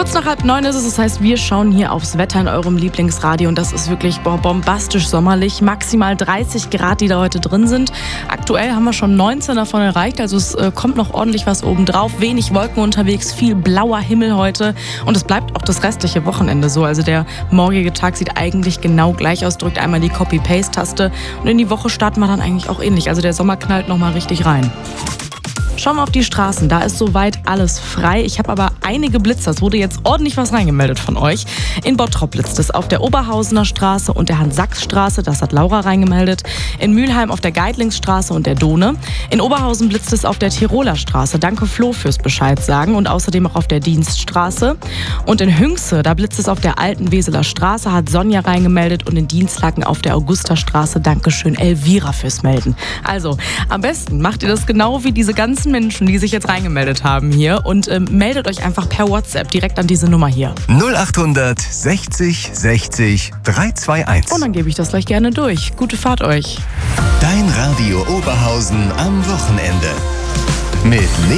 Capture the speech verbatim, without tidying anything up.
Kurz nach halb neun ist es, das heißt, wir schauen hier aufs Wetter in eurem Lieblingsradio und das ist wirklich boah, bombastisch sommerlich. Maximal dreißig Grad, die da heute drin sind. Aktuell haben wir schon neunzehn davon erreicht, also es äh, kommt noch ordentlich was oben drauf. Wenig Wolken unterwegs, viel blauer Himmel heute und es bleibt auch das restliche Wochenende so. Also der morgige Tag sieht eigentlich genau gleich aus. Drückt einmal die Copy-Paste-Taste und in die Woche starten wir dann eigentlich auch ähnlich. Also der Sommer knallt nochmal richtig rein. Schauen wir auf die Straßen, da ist soweit alles frei. Ich habe aber einige Blitzer, es wurde jetzt ordentlich was reingemeldet von euch. In Bottrop blitzt es auf der Oberhausener Straße und der Hans-Sachs-Straße, das hat Laura reingemeldet. In Mülheim auf der Geitlingsstraße und der Dohne. In Oberhausen blitzt es auf der Tiroler Straße, danke Flo fürs Bescheid sagen. Und außerdem auch auf der Dienststraße. Und in Hünxe, da blitzt es auf der alten Weseler Straße, hat Sonja reingemeldet. Und in Dienstlaken auf der Augusterstraße, dankeschön Elvira fürs Melden. Also, am besten macht ihr das genau wie diese ganzen Menschen, die sich jetzt reingemeldet haben hier und ähm, meldet euch einfach per WhatsApp direkt an diese Nummer hier. null achthundert sechzig sechzig dreihunderteinundzwanzig. Und dann gebe ich das gleich gerne durch. Gute Fahrt euch. Dein Radio Oberhausen am Wochenende. Mit